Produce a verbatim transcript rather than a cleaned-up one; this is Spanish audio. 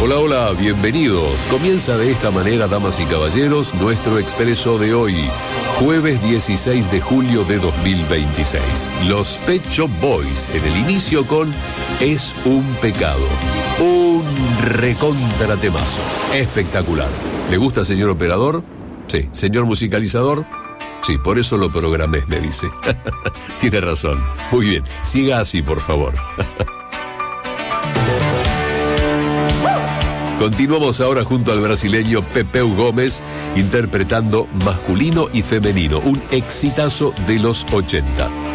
Hola, hola, bienvenidos. Comienza de esta manera, damas y caballeros, nuestro expreso de hoy, jueves dieciséis de julio de dos mil veintiséis. Los Pet Shop Boys en el inicio con Es un pecado. Un recontratemazo. Espectacular. ¿Le gusta, señor operador? Sí. ¿Señor musicalizador? Sí, por eso lo programé, me dice. Tiene razón. Muy bien, siga así, por favor. Continuamos ahora junto al brasileño Pepeu Gómez interpretando Masculino y Femenino, un exitazo de los ochenta.